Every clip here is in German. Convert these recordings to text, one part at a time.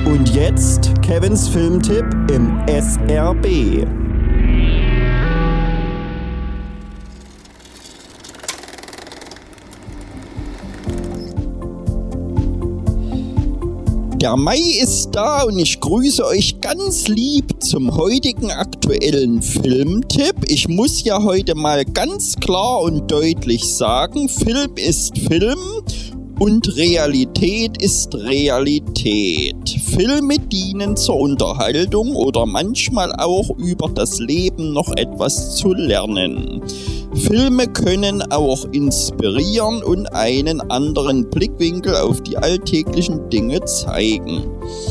Und jetzt Kevins Filmtipp im SRB. Der Mai ist da und ich grüße euch ganz lieb zum heutigen aktuellen Filmtipp. Ich muss ja heute mal ganz klar und deutlich sagen, Film ist Film und Realität ist Realität. Filme dienen zur Unterhaltung oder manchmal auch über das Leben noch etwas zu lernen. Filme können auch inspirieren und einen anderen Blickwinkel auf die alltäglichen Dinge zeigen.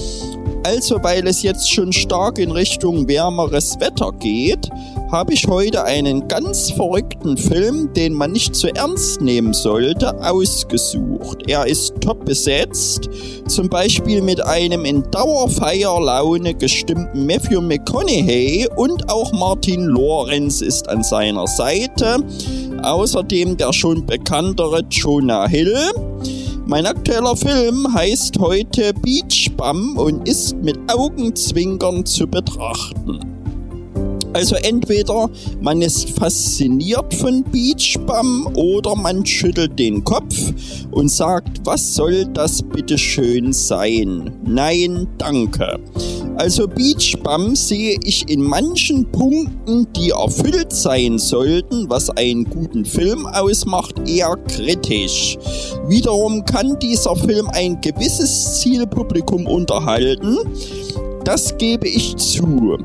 Also, weil es jetzt schon stark in Richtung wärmeres Wetter geht, habe ich heute einen ganz verrückten Film, den man nicht zu ernst nehmen sollte, ausgesucht. Er ist top besetzt, zum Beispiel mit einem in Dauerfeierlaune gestimmten Matthew McConaughey und auch Martin Lawrence ist an seiner Seite. Außerdem der schon bekanntere Jonah Hill. Mein aktueller Film heißt heute Beach Bum und ist mit Augenzwinkern zu betrachten. Also entweder man ist fasziniert von Beach Bum oder man schüttelt den Kopf und sagt, was soll das bitte schön sein? Nein, danke. Also Beach Bum sehe ich in manchen Punkten, die erfüllt sein sollten, was einen guten Film ausmacht, eher kritisch. Wiederum kann dieser Film ein gewisses Zielpublikum unterhalten. Das gebe ich zu.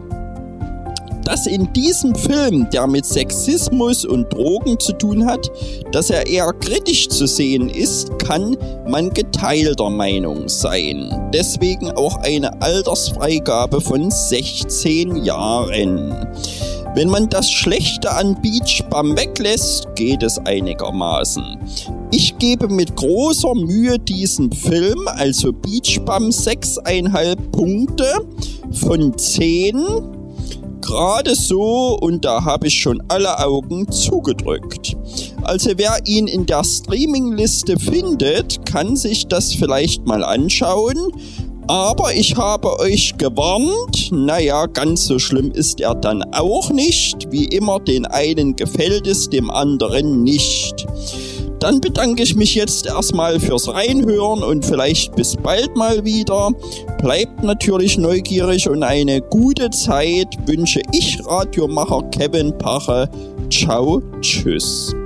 Dass in diesem Film, der mit Sexismus und Drogen zu tun hat, dass er eher kritisch zu sehen ist, kann man geteilter Meinung sein. Deswegen auch eine Altersfreigabe von 16 Jahren. Wenn man das Schlechte an Beach Bum weglässt, geht es einigermaßen. Ich gebe mit großer Mühe diesem Film, also Beach Bum, 6,5 Punkte von 10. Gerade so, und da habe ich schon alle Augen zugedrückt. Also wer ihn in der Streamingliste findet, kann sich das vielleicht mal anschauen. Aber ich habe euch gewarnt, naja, ganz so schlimm ist er dann auch nicht. Wie immer, den einen gefällt es, dem anderen nicht. Dann bedanke ich mich jetzt erstmal fürs Reinhören und vielleicht bis bald mal wieder. Bleibt natürlich neugierig und eine gute Zeit wünsche ich Radiomacher Kevin Pache. Ciao, tschüss.